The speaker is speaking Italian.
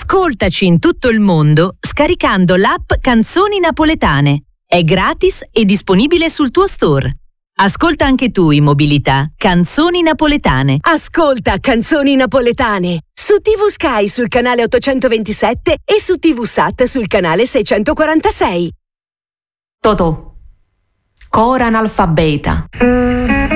Ascoltaci in tutto il mondo scaricando l'app Canzoni Napoletane. È gratis e disponibile sul tuo store. Ascolta anche tu in mobilità Canzoni Napoletane. Ascolta Canzoni Napoletane su TV Sky sul canale 827 e su TV Sat sul canale 646. Totò, cora analfabeta.